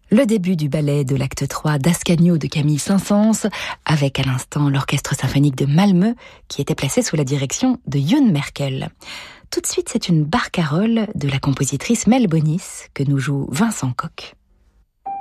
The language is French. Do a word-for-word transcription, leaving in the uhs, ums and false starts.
Le début du ballet de l'acte trois d'Ascanio de Camille Saint-Saëns, avec à l'instant l'orchestre symphonique de Malmö, qui était placé sous la direction de Youn Merkel. Tout de suite, c'est une barcarolle de la compositrice Mel Bonis que nous joue Vincent Koch.